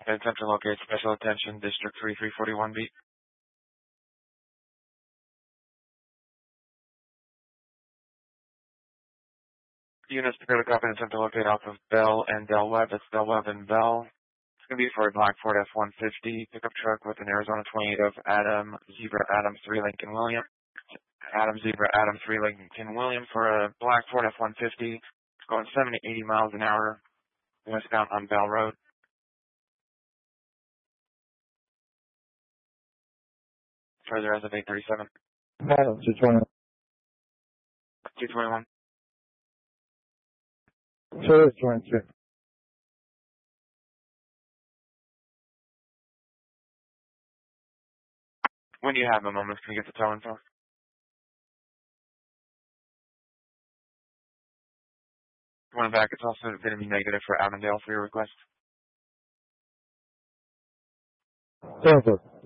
Attempt to locate Special Attention District 3341B. Units prepare to copy and attempt to locate off of Bell and Del Webb. That's Del Webb and Bell. It's going to be for a black Ford F-150 pickup truck with an Arizona 28 of Adam Zebra Adam 3 Lincoln William. Adam Zebra Adam 3 Lincoln William for a black Ford F-150. It's going 70 to 80 miles an hour westbound on Bell Road. Further as of 837. Adam 221. 221. Service 22. When do you have a moment, can we get the tow info? Going back, it's also going to be negative for Avondale for your request. Service.